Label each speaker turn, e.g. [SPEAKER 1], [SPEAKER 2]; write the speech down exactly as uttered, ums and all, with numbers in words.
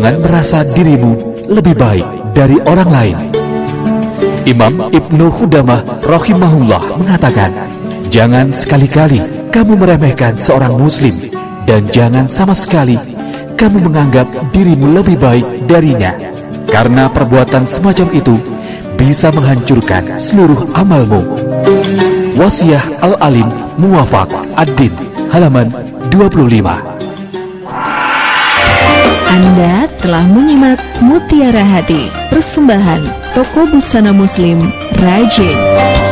[SPEAKER 1] Jangan merasa dirimu lebih baik dari orang lain. Imam Ibnu Qudamah rahimahullah mengatakan, jangan sekali-kali kamu meremehkan seorang muslim, dan jangan sama sekali kamu menganggap dirimu lebih baik darinya, karena perbuatan semacam itu bisa menghancurkan seluruh amalmu. Wasiah Al-Alim Muwafaq Ad-Din, halaman dua puluh lima.
[SPEAKER 2] Anda telah menyimak Mutiara Hati, persembahan Toko Busana Muslim Rajin.